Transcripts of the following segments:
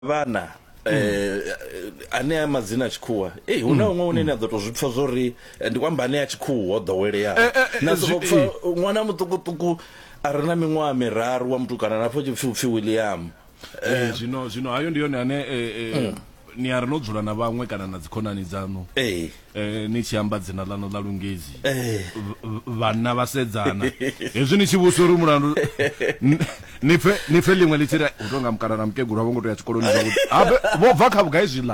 vana ane amazina chikhuwa huna umwe unene a ḓo to zwipfa zwori ndi kwamba ane a chikhuwa o ḓowelea na soko pfa ṅwana muṱukuṱuku a re na miṅwaha miraru wa mutukana na pfo tshipfi William zwino hayo ndi yone ane ni ari no dzula na vhaṅwe kana na dzikhonani dzanu ni tshi amba dzina ḽano ḽa lungezi vhana vhasedzana hezwi ni tshi vhusa uri mulandu ni pfe ḽiṅwe ḽi tshiri u tonga mukana na mukegulu vho ngo to ya tshikoloni zwavhuḓi vho bva kha vhugai zwiḽa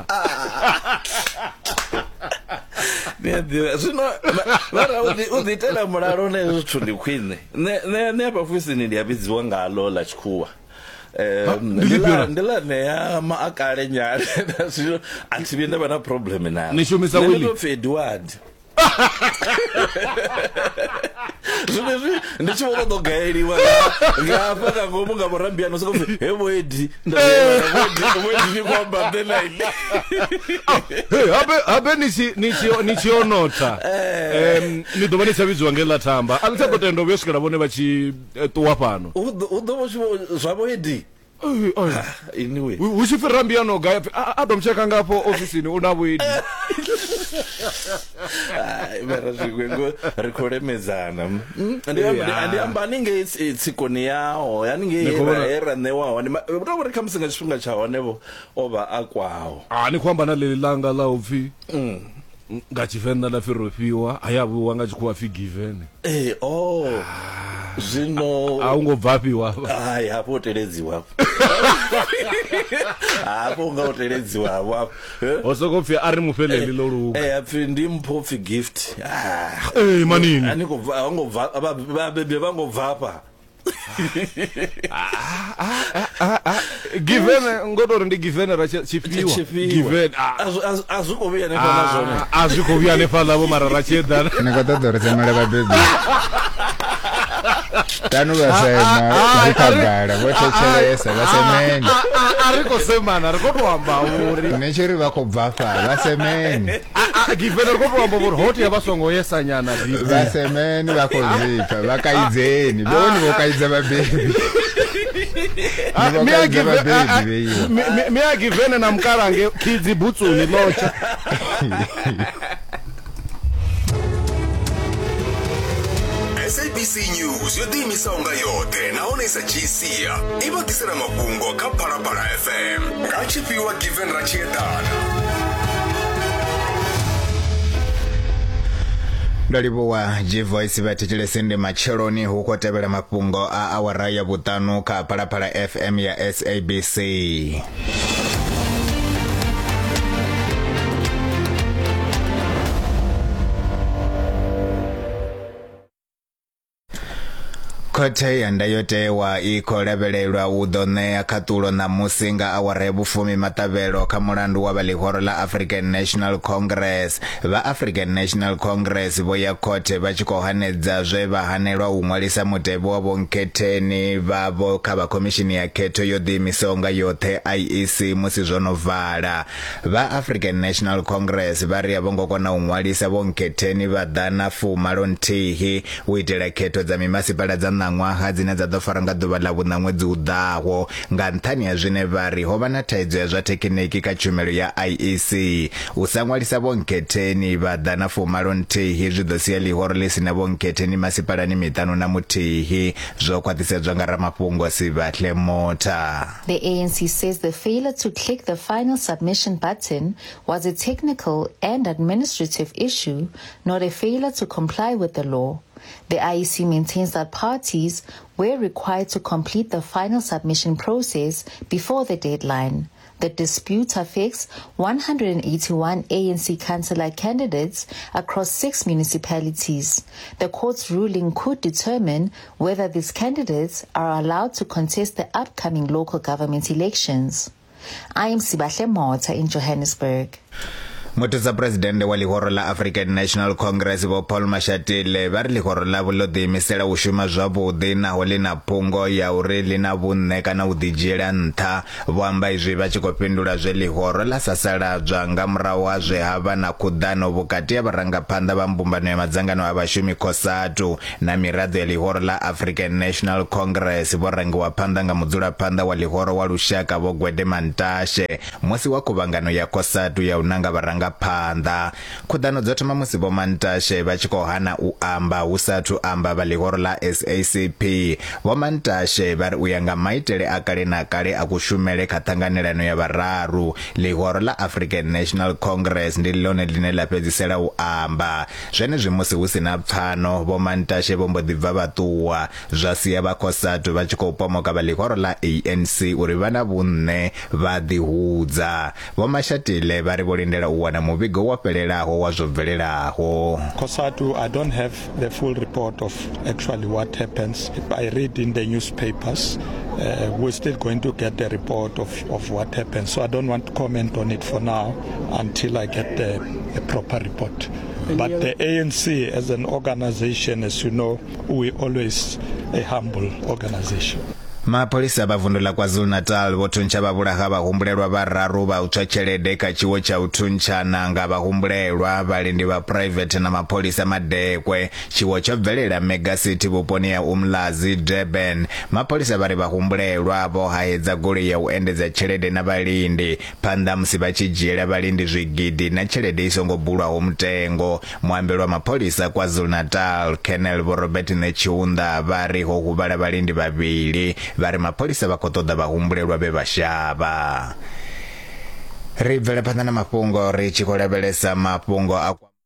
zwino mara u ḓitela mulalo na hezwo zwithu ndi khwine ne hafha ofisini ndi a vhidziwa ngalo ḽa tshikhuwa ndila neya maakale nyana zwino a thi vhuyi nda vha na problem nayo ni shumisa Willy Edward zwino ndi tshi vho ḓo gaeliwa ngafha nga ngomu nga murambiano soko pfi he Wedi Wedi ni kwamba ndela ile habe ni tshi onota ni ḓo vha ni tsha vhidziwa ngela thamba a ni tsha ḓo tenda vho swikela vhone vha tshi ṱuwa fhano u ḓo vho zwa Wedi anyway hu tshi pfi rambiano gai a ḓo mtsheka ngafho ofisini una Wedi mara zwigwengo ri khou lemedzana ndi amba ninge tsikoni yaho yaninge era newaho ndi uri ri kha musi nga tshifhinga tsha honevho ovha a kwaho ni khou amba na ḽeḽi langa ḽa u pfi nga Tshivenḓa ḽa pfi rofhiwa a ya vhuwa nga tshikhuwa pfi given zwino a u ngo bva fhiwa ai hafho u teledziwa hafho nga u teledziwa hafho o soko pfi a ri mufheleli lo luga apfi ndi mpho pfi gift manini ani ko ngo bva bebe vha ngo bva pa given ngoto ri ndi given ra tshifhiwa given azwiko vhuya ne fana zwone azwiko vhuya ne fana vho mara ra tshedana ni ko ṱoḓa uri semele vhabebi tanu vhasema zvikagara vho thetshelesa vhasemeni ari ko semana ri ko to amba uri ni tshiri vha khou bva fa vhasemeni given ri ko to amba uri hoti ya vhasongo yesanyana vhasemeni vha khou zwipfa vhakaidzeni vhoni vho kaidza vhabebi mi a given na mkarange kids butsuni locha SABC News yo ḓiimisa unga yoṱhe nahone isa dzhiisia i vha ḓisela mafhungo kha Phalaphala FM nga tshifhiwa given ra tshiedana ndalivhuwa G-Voice vhathetshelesi ndi matsheloni hu khou tevhela mafhungo a awara ya vhuṱanu kha Phalaphala FM ya SABC. Khothe ya ndayotewa i khou lavhelelwa u ḓo ṋea khaṱulo ṋamusi nga awara ya vhufumi maṱavhelo kha mulandu wa ḽihoro ḽa African National Congress. Vha African National Congress vho ya khothe vha tshi khou hanedza zwe vha hanelwa u ṅwalisa mutevhe wa vhonketheni vhavho kha vha khomishini ya khetho yo ḓiimisaho nga yoṱhe IEC musi zwo no vala. Vha African National Congress vha ri a vho ngo kona u ṅwalisa vhonketheni vha ḓana 49 u itela khetho dza mimasipala dza ṅwaha dzine dza ḓo fara nga ḓuvha ḽa vhuṋa ṅwedzi u ḓaho nga nṱhani ha zwine vha ri ho vha na thaidzo ya zwa thekhiniki kha tshumelo ya IEC u sa ṅwalisa vhonketheni vha ḓana 49 zwi ḓo sia ḽihoro ḽi si na vhonketheni masipalani miṱanu na muthihi zwo khwaṱhisedzwa nga ramafhungo Sibahle Mota. The ANC says the failure to click the final submission button was a technical and administrative issue, not a failure to comply with the law. The IEC maintains that parties were required to complete the final submission process before the deadline. The dispute affects 181 ANC councillor candidates across 6 municipalities. The court's ruling could determine whether these candidates are allowed to contest the upcoming local government elections. I am Sibahle Mota in Johannesburg. Motsa president wa lihoro la African National Congress vo Paul Mashatile va ri lihoro la vulo diimisela u shuma zwavhuḓi naho lina phungo ya uri lina vhunṋe kana u ḓidzhiela nṱha vho amba izwi vha tshi khou fhindula zwe lihoro la sasaladzwa nga murahu ha zwe havha na khuḓano vhukati ha vharangaphanḓa vha mbumbano ya madzangano a vhashumi COSATU na miraḓo ya lihoro la African National Congress vho rangiwa phanḓa nga mudzulaphanḓa wa lihoro wa lushaka vho Gwede Mantashe musi wa khuvhangano ya COSATU ya u nanga vharangaphanḓa khuḓano dzo thoma musi vho Mantashe vha tshi khou hana u amba hu sathu amba vha lihoro la SACP vho Mantashe vha ri u ya nga maitele a kale na kale a kushumele kha ṱhanganelano ya vhararu lihoro la African National Congress ndi ḽone ḽine ḽa fhedzisela u amba zwenezwi musi hu sina pfano vho Mantashe vho mbo ḓi bva vhaṱuwa zwa sia vha COSATU vha tshi khou pomoka vha lihoro la ANC uri vha na vhunṋe vha ḓihudza vho Mashatile vha ri vho lindela u wana muvhigo wa fhelelaho wa zwo bvelelaho. COSATU, I don't have the full report of actually what happens. I read in the newspapers. We're still going to get the report of what happens. So I don't want to comment on it for now until I get the proper report. But the ANC as an organization, as you know, we're always a humble organization. Mapolisa vha vundu la KwaZulu-Natal vho thuntsha vhavhulaha vhahumbulelwa vhararu vha u tswa tshelede kha tshiwo tsha u thuntshana nga vhahumbulelwa vhalindi vha private na mapolisa madekwe tshiwo tsho bvelela Mega City vhuponi ya Umlazi Durban mapolisa vha ri vhahumbulelwa vho haedza goloi ya u endedza tshelede na vhalindi phanḓa musi vha tshi dzhiela vhalindi zwigidi na tshelede i songo bulwaho mutengo muambeli wa mapolisa KwaZulu-Natal Colonel Robert Nechiunda vha ri ho huvhala vhalindi vhavhili vari mapolisa va khou ṱoḓa vhahumbulelwa be vhashavha ri bvele phanḓa na mafhungo ri tshi khou lavhelesa mafhungo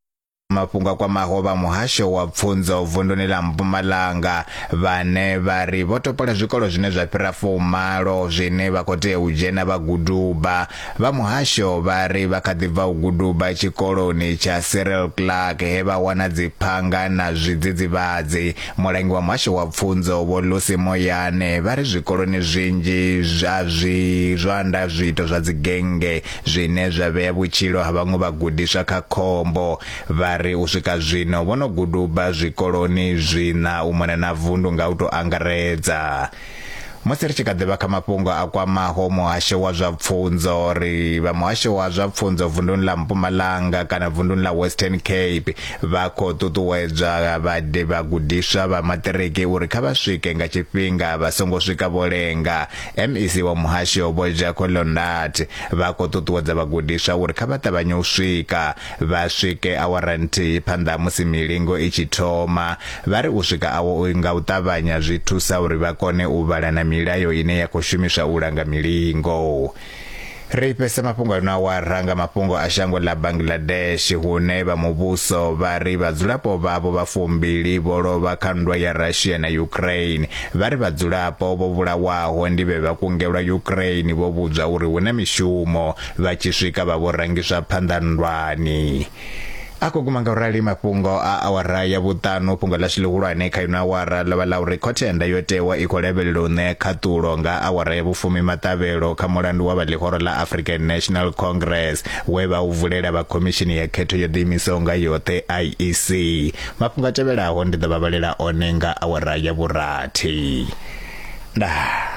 a kwamaho vha muhasho wa pfunzo vunduni la Mpumalanga vhane vha ri vho topola zwikolo zwine zwa fhira 40 zwine vha khou tea u dzhena vhaguduba vha muhasho vha ri vha kha ḓi bva u guduba tshikoloni tsha Cyril Clark he vha wana dziphanga na zwidzidzivhadzi mulangi wa muhasho wa pfunzo vho Lucy Moyane vha ri zwikoloni zwinzhi zwanda zwito zwa dzigenge zwine zwa vhea vhutshilo ha vhaṅwe vhagudiswa kha khombo vha ri u swika zwino vhono guduba zwikoloni zwina u mona na vundu nga u to angaredza musi ri tshi kha ḓivha kha mafhungo a kwamaho muhasho wa zwa pfunzo ri vha muhasho wa zwa pfunzo vunduni la Mpumalanga kana vunduni la Western Cape vha khou ṱuṱuwedza vhagudiswa vha maṱiriki uri kha vha swike nga tshifhinga vha songo swika vho lenga MEC wa muhasho Vho Jaco Londat vha khou ṱuṱuwedza vhagudiswa uri kha vha ṱavhanye u swika vha swike awara nthihi phanḓa musi milingo i tshi thoma vha ri u swika awo nga u ṱavhanya zwi thusa uri vha kone u vhala na milayo ine ya khou shumiswa u langa milingo ri pesa mafhungo na waranga mafhungo a shango la Bangladesh hune vha muvhuso vha ri vhadzulapo vhavho vha 2 vho lovha kha nndwa ya Russia na Ukraine vha ri vhadzulapo vho vhulawaho ndi vhe vha kungelwa Ukraine vho vhudzwa uri hu na mishumo vha tshi swika vha vho rangiswa phanḓa nndwani ako kumanga urali mafhungo a awara ya vhuṱanu fhungo ḽa shilihulwane kha ino awara ḽa vha ḽa uri khothe ya ndayotewa i khou lavhelela u ṋea khaṱulo nga awara ya vhufumi maṱavhelo kha mulandu wa vha ḽihoro ḽa African National Congress we vha u vulela vha khomishini ya khetho yo ḓiimisaho nga yoṱhe IEC mafhungo a tevhelaho ndi ḓo vha vhalela one nga awara ya vhurathi